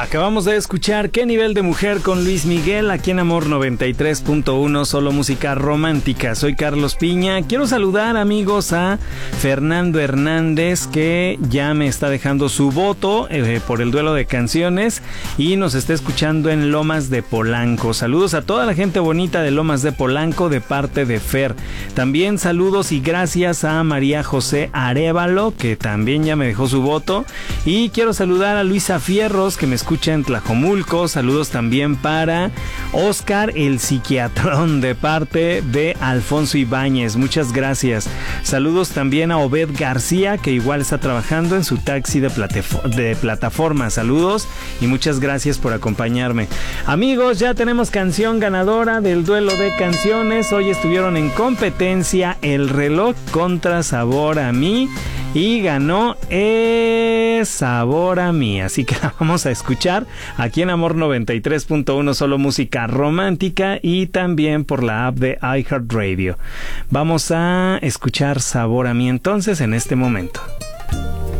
Acabamos de escuchar Qué nivel de mujer con Luis Miguel aquí en Amor 93.1, solo música romántica. Soy Carlos Piña. Quiero saludar, amigos, a Fernando Hernández, que ya me está dejando su voto por el duelo de canciones y nos está escuchando en Lomas de Polanco. Saludos a toda la gente bonita de Lomas de Polanco de parte de Fer. También saludos y gracias a María José Arévalo, que también ya me dejó su voto. Y quiero saludar a Luisa Fierros, que me escucha en Tlajomulco. Saludos también para Oscar el Psiquiatrón de parte de Alfonso Ibáñez. Muchas gracias. Saludos también a Obed García, que igual está trabajando en su taxi de plataforma. Saludos y muchas gracias por acompañarme. Amigos, ya tenemos canción ganadora del duelo de canciones. Hoy estuvieron en competencia El Reloj contra Sabor a Mí y ganó Sabor a Mí. Así que la vamos a escuchar aquí en Amor 93.1, solo música romántica, y también por la app de iHeartRadio. Vamos a escuchar Sabor a Mí entonces en este momento.